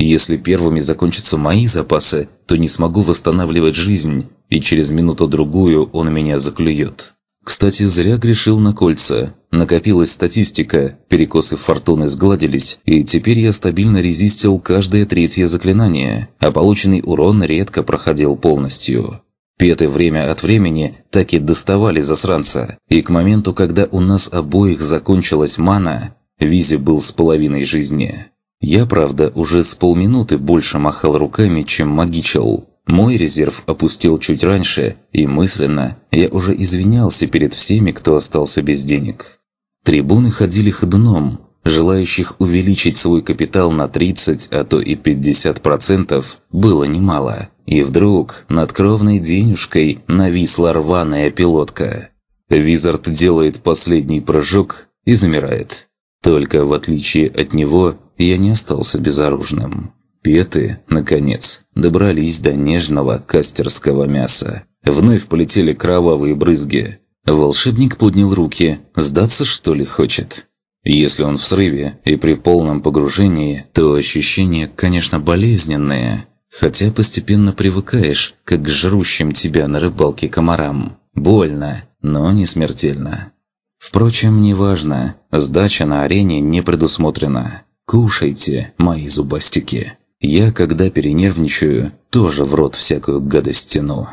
Если первыми закончатся мои запасы, то не смогу восстанавливать жизнь, и через минуту-другую он меня заклюет. Кстати, зря грешил на кольца. Накопилась статистика, перекосы фортуны сгладились, и теперь я стабильно резистил каждое третье заклинание, а полученный урон редко проходил полностью. Петы время от времени так и доставали засранца, и к моменту, когда у нас обоих закончилась мана, Визи был с половиной жизни. Я, правда, уже с полминуты больше махал руками, чем магичил. Мой резерв опустил чуть раньше, и мысленно я уже извинялся перед всеми, кто остался без денег. Трибуны ходили ходуном, желающих увеличить свой капитал на 30, а то и 50% было немало. И вдруг над кровной денежкой нависла рваная пилотка. Визард делает последний прыжок и замирает. Только в отличие от него я не остался безоружным. Петы, наконец, добрались до нежного кастерского мяса. Вновь полетели кровавые брызги. Волшебник поднял руки. Сдаться, что ли, хочет? Если он в срыве и при полном погружении, то ощущения, конечно, болезненные. Хотя постепенно привыкаешь, как к жрущим тебя на рыбалке комарам. Больно, но не смертельно. Впрочем, неважно. Сдача на арене не предусмотрена. Кушайте, мои зубастики. Я, когда перенервничаю, тоже в рот всякую гадость тяну.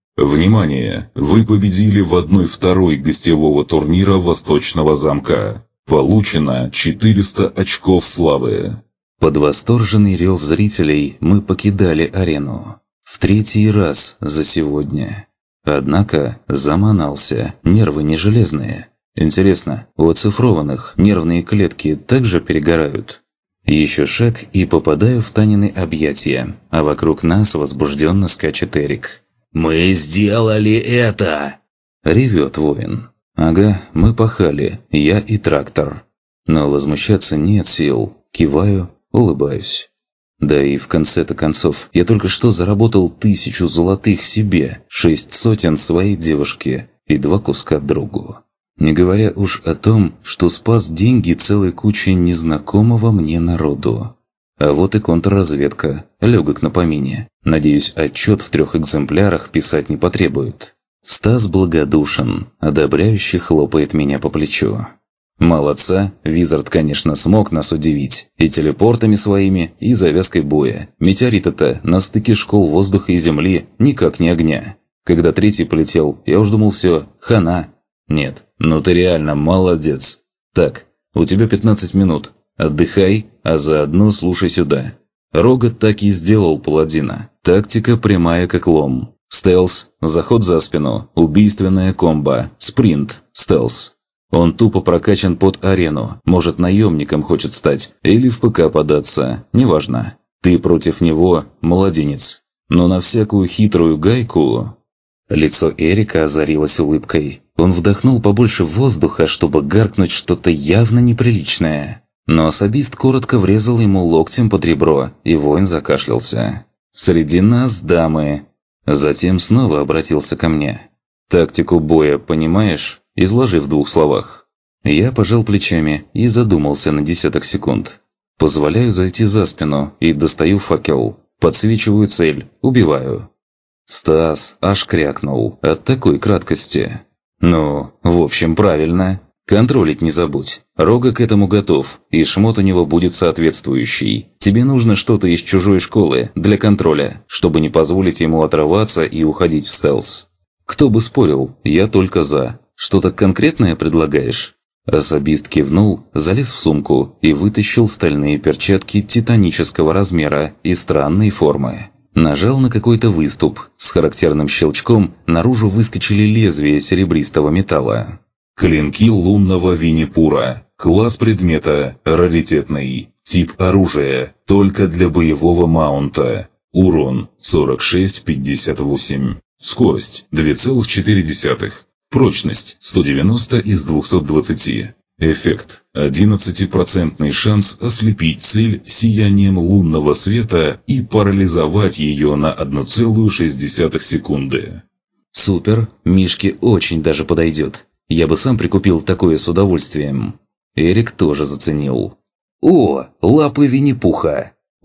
Внимание! Вы победили в 1/2 гостевого турнира Восточного замка. Получено 400 очков славы. Под восторженный рев зрителей мы покидали арену. В 3-й раз за сегодня. Однако заманался, нервы не железные. Интересно, у оцифрованных нервные клетки также перегорают? Еще шаг и попадаю в Танины объятия, а вокруг нас возбужденно скачет Эрик. «Мы сделали это!» Ревет воин. «Ага, мы пахали, я и трактор». Но возмущаться нет сил. Киваю, улыбаюсь. Да и в конце-то концов, я только что заработал 1000 золотых себе, 6 сотен своей девушке и 2 куска другу. Не говоря уж о том, что спас деньги целой куче незнакомого мне народу. А вот и контрразведка, легок на помине. Надеюсь, отчет в 3 экземплярах писать не потребуют. Стас благодушен, одобряюще хлопает меня по плечу. Молодца, Визард, конечно, смог нас удивить. И телепортами своими, и завязкой боя. Метеорит-то на стыке школ воздуха и земли никак не огня. Когда 3-й полетел, я уж думал, все, хана. Нет, ну ты реально молодец. Так, у тебя 15 минут. Отдыхай, а заодно слушай сюда. Рогат так и сделал паладина. Тактика прямая как лом. Стелс, заход за спину, убийственная комбо, спринт, стелс. Он тупо прокачан под арену, может наемником хочет стать или в ПК податься, неважно. Ты против него младенец. Но на всякую хитрую гайку... Лицо Эрика озарилось улыбкой. Он вдохнул побольше воздуха, чтобы гаркнуть что-то явно неприличное. Но особист коротко врезал ему локтем под ребро, и воин закашлялся. «Среди нас дамы!» Затем снова обратился ко мне. «Тактику боя понимаешь?» Изложи в 2 словах. Я пожал плечами и задумался на десяток секунд. Позволяю зайти за спину и достаю факел. Подсвечиваю цель, убиваю. Стас аж крякнул от такой краткости. Ну, в общем, правильно. Контролить не забудь. Рога к этому готов, и шмот у него будет соответствующий. Тебе нужно что-то из чужой школы для контроля, чтобы не позволить ему отрываться и уходить в стелс. Кто бы спорил, я только за. Что-то конкретное предлагаешь?» Особист кивнул, залез в сумку и вытащил стальные перчатки титанического размера и странной формы. Нажал на какой-то выступ. С характерным щелчком наружу выскочили лезвия серебристого металла. Клинки лунного Винни-Пура. Класс предмета раритетный. Тип оружия только для боевого маунта. Урон 46-58. Скорость 2,4. Прочность 190 из 220. Эффект 11% шанс ослепить цель сиянием лунного света и парализовать ее на 1,6 секунды. Супер, Мишке очень даже подойдет. Я бы сам прикупил такое с удовольствием. Эрик тоже заценил. «О, лапы Винни-Пуха!»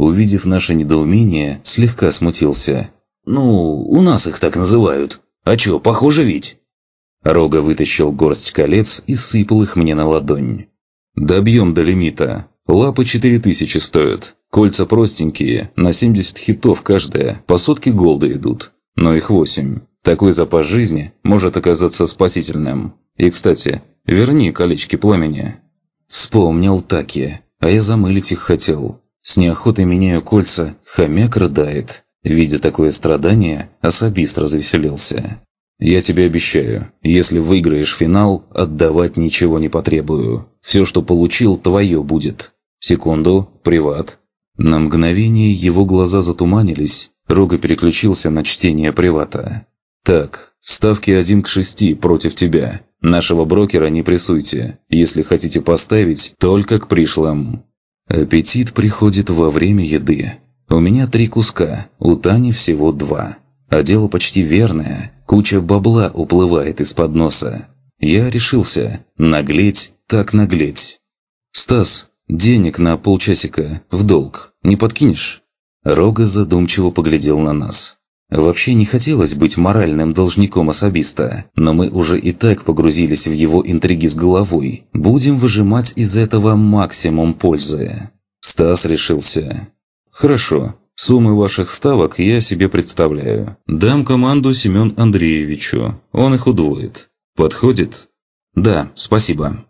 Увидев наше недоумение, слегка смутился. «Ну, у нас их так называют. А чё, похоже ведь?» Рога вытащил горсть колец и сыпал их мне на ладонь. «Добьем до лимита. Лапы 4000 стоят. Кольца простенькие, на 70 хитов каждая, по сотке голда идут. Но их 8. Такой запас жизни может оказаться спасительным. И, кстати, верни колечки пламени». Вспомнил Таки, а я замылить их хотел. С неохотой меняю кольца, хомяк рыдает. Видя такое страдание, особист развеселился. «Я тебе обещаю, если выиграешь финал, отдавать ничего не потребую. Все, что получил, твое будет. Секунду, приват». На мгновение его глаза затуманились, Рога переключился на чтение привата. «Так, ставки 1-6 против тебя. Нашего брокера не прессуйте. Если хотите поставить, только к пришлым». Аппетит приходит во время еды. У меня 3 куска, у Тани всего 2. А дело почти верное. Куча бабла уплывает из-под носа. Я решился. Наглеть так наглеть. «Стас, денег на полчасика, в долг. Не подкинешь?» Рога задумчиво поглядел на нас. Вообще не хотелось быть моральным должником особиста, но мы уже и так погрузились в его интриги с головой. Будем выжимать из этого максимум пользы. Стас решился. «Хорошо. Суммы ваших ставок я себе представляю. Дам команду Семен Андреевичу. Он их удвоит. Подходит?» «Да, спасибо».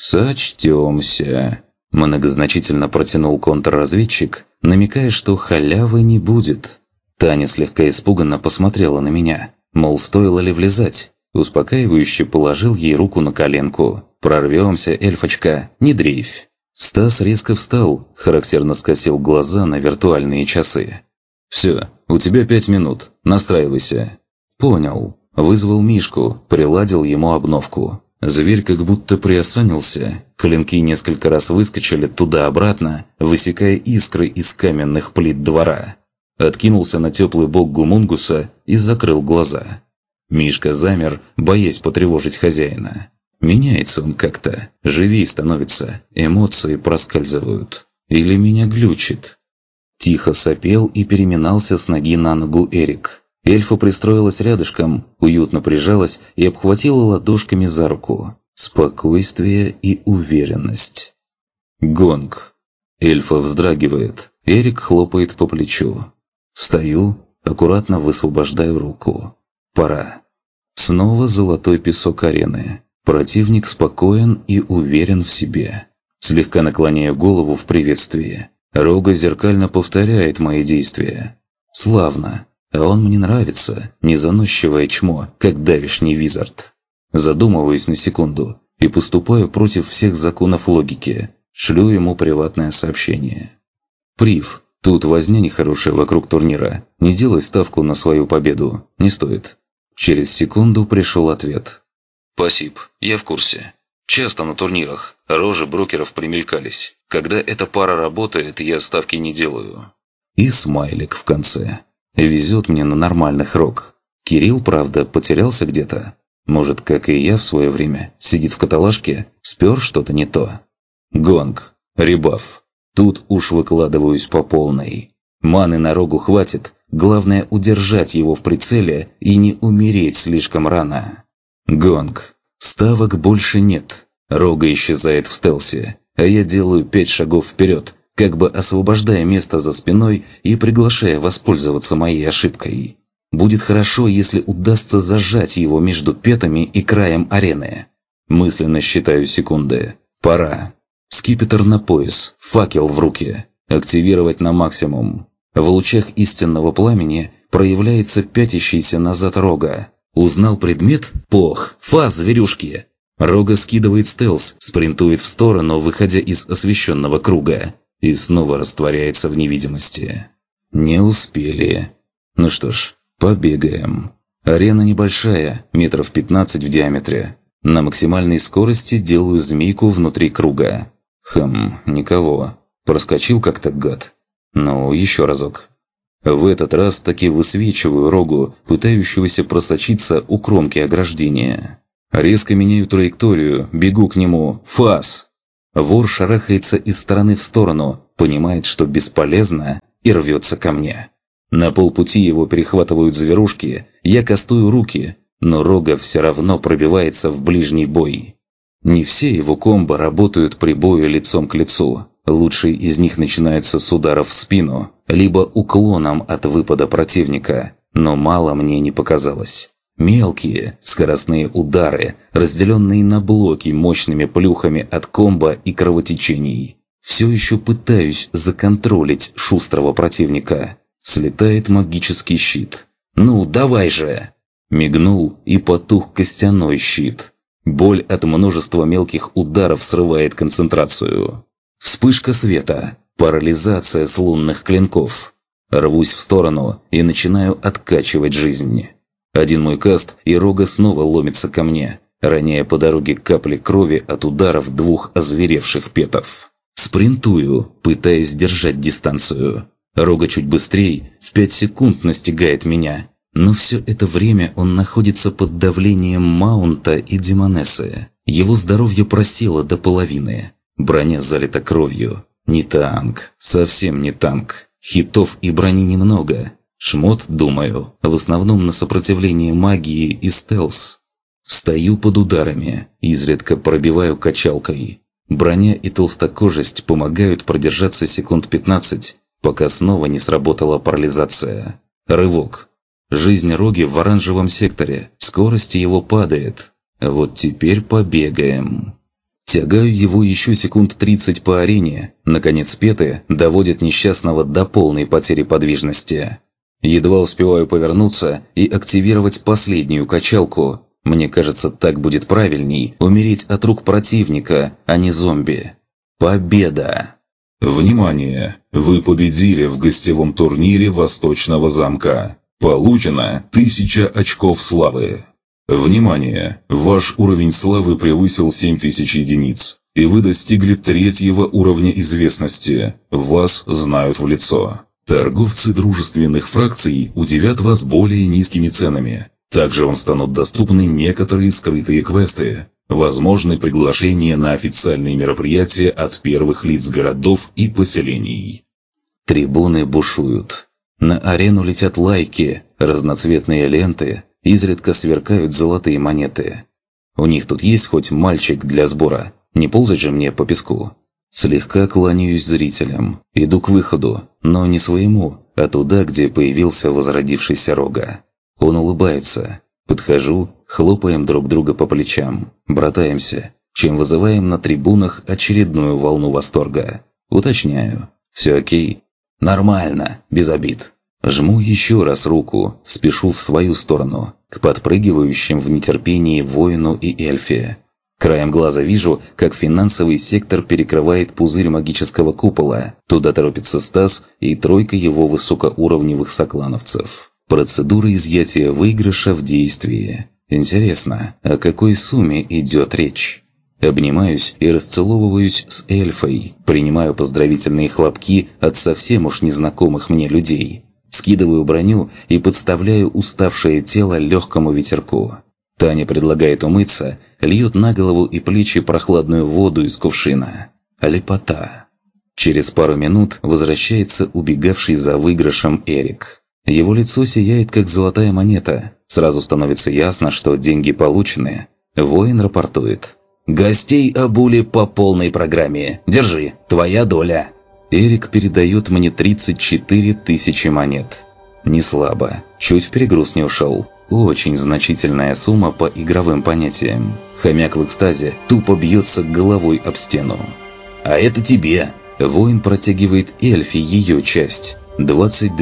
«Сочтемся». Многозначительно протянул контрразведчик, намекая, что халявы не будет. Таня слегка испуганно посмотрела на меня, мол, стоило ли влезать. Успокаивающе положил ей руку на коленку. «Прорвемся, эльфочка, не дрейфь». Стас резко встал, характерно скосил глаза на виртуальные часы. «Все, у тебя 5 минут, настраивайся». «Понял». Вызвал Мишку, приладил ему обновку. Зверь как будто приосанился, клинки несколько раз выскочили туда-обратно, высекая искры из каменных плит двора. Откинулся на теплый бок гумунгуса и закрыл глаза. Мишка замер, боясь потревожить хозяина. Меняется он как-то, живей становится, эмоции проскальзывают. Или меня глючит. Тихо сопел и переминался с ноги на ногу Эрик. Эльфа пристроилась рядышком, уютно прижалась и обхватила ладошками за руку. Спокойствие и уверенность. Гонг. Эльфа вздрагивает, Эрик хлопает по плечу. Встаю, аккуратно высвобождаю руку. Пора. Снова золотой песок арены. Противник спокоен и уверен в себе. Слегка наклоняю голову в приветствии. Рога зеркально повторяет мои действия. Славно. А он мне нравится, не заносчивое чмо, как давишний визард. Задумываюсь на секунду и поступаю против всех законов логики. Шлю ему приватное сообщение. «Прив, тут возня нехорошая вокруг турнира. Не делай ставку на свою победу. Не стоит». Через секунду пришел ответ. «Спасибо, я в курсе. Часто на турнирах рожи брокеров примелькались. Когда эта пара работает, я ставки не делаю». И смайлик в конце. Везет мне на нормальных рог. Кирилл, правда, потерялся где-то. Может, как и я в свое время, сидит в каталажке, спер что-то не то. Гонг. Ребаф. Тут уж выкладываюсь по полной. Маны на рогу хватит, главное удержать его в прицеле и не умереть слишком рано. Гонг. Ставок больше нет. Рога исчезает в стелсе, а я делаю 5 шагов вперед, как бы освобождая место за спиной и приглашая воспользоваться моей ошибкой. Будет хорошо, если удастся зажать его между петами и краем арены. Мысленно считаю секунды. Пора. Скипетр на пояс, факел в руки. Активировать на максимум. В лучах истинного пламени проявляется пятящийся назад Рога. Узнал предмет? Пох! Фас, зверюшки! Рога скидывает стелс, спринтует в сторону, выходя из освещенного круга. И снова растворяется в невидимости. Не успели. Ну что ж, побегаем. Арена небольшая, метров 15 в диаметре. На максимальной скорости делаю змейку внутри круга. Никого. Проскочил как-то гад. Ну, еще разок. В этот раз таки высвечиваю Рогу, пытающегося просочиться у кромки ограждения. Резко меняю траекторию, бегу к нему. Фас! Вор шарахается из стороны в сторону, понимает, что бесполезно, и рвется ко мне. На полпути его перехватывают зверушки, я кастую руки, но Рога все равно пробивается в ближний бой. Не все его комбо работают при бою лицом к лицу. Лучшие из них начинаются с ударов в спину, либо уклоном от выпада противника, но мало мне не показалось. Мелкие, скоростные удары, разделенные на блоки мощными плюхами от комбо и кровотечений. Все еще пытаюсь законтролить шустрого противника. Слетает магический щит. «Ну, давай же!» Мигнул и потух костяной щит. Боль от множества мелких ударов срывает концентрацию. Вспышка света, парализация с лунных клинков. Рвусь в сторону и начинаю откачивать жизнь. Один мой каст, и Рога снова ломится ко мне, роняя по дороге капли крови от ударов двух озверевших петов. Спринтую, пытаясь держать дистанцию. Рога чуть быстрее, в 5 секунд настигает меня. Но все это время он находится под давлением Маунта и Демонессы. Его здоровье просело до половины. Броня залита кровью. Не танк, совсем не танк. Хитов и брони немного. Шмот, думаю, в основном на сопротивление магии и стелс. Встаю под ударами, изредка пробиваю качалкой. Броня и толстокожесть помогают продержаться секунд 15, пока снова не сработала парализация. Рывок. Жизнь Роги в оранжевом секторе, скорость его падает. Вот теперь побегаем. Тягаю его еще секунд 30 по арене. Наконец петы доводят несчастного до полной потери подвижности. Едва успеваю повернуться и активировать последнюю качалку. Мне кажется, так будет правильней умереть от рук противника, а не зомби. Победа! Внимание! Вы победили в гостевом турнире Восточного замка. Получено 1000 очков славы. Внимание! Ваш уровень славы превысил 7000 единиц, и вы достигли 3-го уровня известности. Вас знают в лицо. Торговцы дружественных фракций удивят вас более низкими ценами. Также вам станут доступны некоторые скрытые квесты. Возможны приглашения на официальные мероприятия от первых лиц городов и поселений. Трибуны бушуют. На арену летят лайки, разноцветные ленты, изредка сверкают золотые монеты. У них тут есть хоть мальчик для сбора, не ползать же мне по песку. Слегка кланяюсь зрителям, иду к выходу, но не своему, а туда, где появился возродившийся Рога. Он улыбается. Подхожу, хлопаем друг друга по плечам, братаемся, чем вызываем на трибунах очередную волну восторга. Уточняю. Все окей? Нормально, без обид. Жму еще раз руку, спешу в свою сторону, к подпрыгивающим в нетерпении воину и эльфе. Краем глаза вижу, как финансовый сектор перекрывает пузырь магического купола. Туда торопится Стас и тройка его высокоуровневых соклановцев. Процедура изъятия выигрыша в действии. Интересно, о какой сумме идет речь? Обнимаюсь и расцеловываюсь с эльфой, принимаю поздравительные хлопки от совсем уж незнакомых мне людей. Скидываю броню и подставляю уставшее тело легкому ветерку. Таня предлагает умыться, льет на голову и плечи прохладную воду из кувшина. Лепота. Через пару минут возвращается убегавший за выигрышем Эрик. Его лицо сияет, как золотая монета. Сразу становится ясно, что деньги получены. Воин рапортует. «Гостей обули по полной программе. Держи, твоя доля». Эрик передает мне 34 000 монет. Не слабо. Чуть в перегруз не ушел. Очень значительная сумма по игровым понятиям. Хомяк в экстазе тупо бьется головой об стену. «А это тебе!» Воин протягивает эльфе ее часть. 22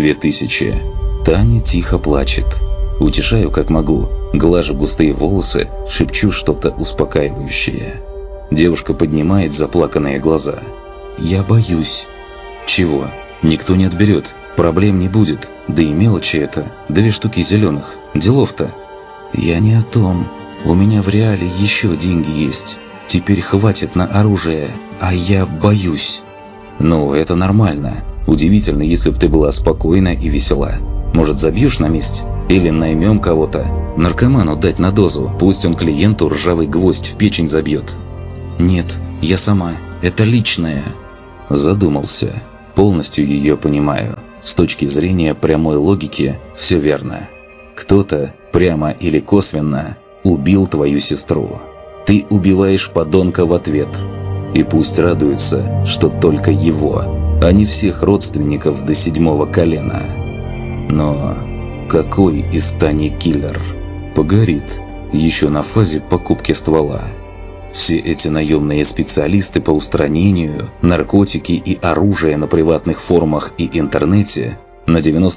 000. Таня тихо плачет. Утешаю как могу. Глажу густые волосы, шепчу что-то успокаивающее. Девушка поднимает заплаканные глаза. «Я боюсь». «Чего? Никто не отберет. Проблем не будет. Да и мелочи это. 2 штуки зеленых. Делов-то». «Я не о том. У меня в реале еще деньги есть. Теперь хватит на оружие. А я боюсь». «Ну, это нормально. Удивительно, если бы ты была спокойна и весела. Может, забьешь на месте? Или наймем кого-то? Наркоману дать на дозу, пусть он клиенту ржавый гвоздь в печень забьет». «Нет, я сама. Это личное». Задумался. Полностью ее понимаю. С точки зрения прямой логики все верно. Кто-то, прямо или косвенно, убил твою сестру. Ты убиваешь подонка в ответ. И пусть радуется, что только его, а не всех родственников до 7-го колена. Но какой из 100 киллер? Погорит еще на фазе покупки ствола. Все эти наемные специалисты по устранению, наркотики и оружие на приватных форумах и интернете на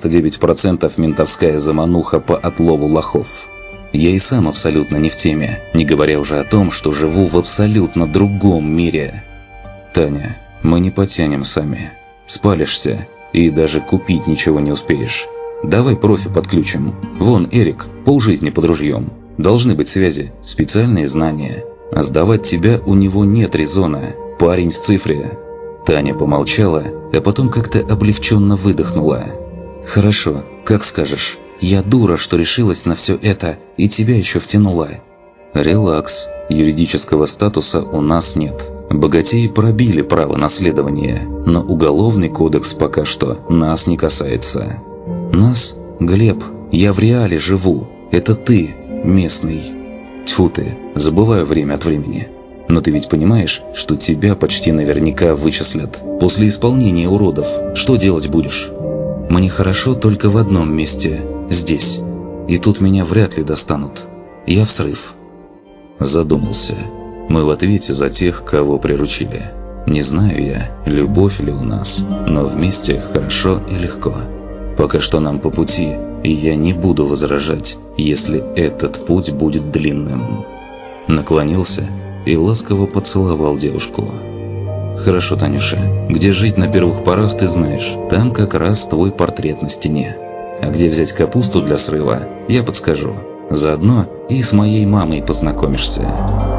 99% ментовская замануха по отлову лохов. Я и сам абсолютно не в теме, не говоря уже о том, что живу в абсолютно другом мире. Таня, мы не потянем сами. Спалишься и даже купить ничего не успеешь. Давай профи подключим. Вон Эрик, полжизни под ружьем. Должны быть связи, специальные знания. А сдавать тебя у него нет резона. Парень в цифре. Таня помолчала, а потом как-то облегченно выдохнула. Хорошо, как скажешь. Я дура, что решилась на все это и тебя еще втянула. Релакс. Юридического статуса у нас нет. Богатеи пробили право наследования, но уголовный кодекс пока что нас не касается. Нас? Глеб, я в реале живу. Это ты, местный. Тьфу ты, забываю время от времени. Но ты ведь понимаешь, что тебя почти наверняка вычислят. После исполнения уродов, что делать будешь? Мне хорошо только в одном месте. Здесь. И тут меня вряд ли достанут. Я в срыв. Задумался. Мы в ответе за тех, кого приручили. Не знаю я, любовь ли у нас, но вместе хорошо и легко. Пока что нам по пути, и я не буду возражать, если этот путь будет длинным. Наклонился и ласково поцеловал девушку. Хорошо, Танюша, где жить на первых порах ты знаешь, там как раз твой портрет на стене. А где взять капусту для срыва, я подскажу. Заодно и с моей мамой познакомишься.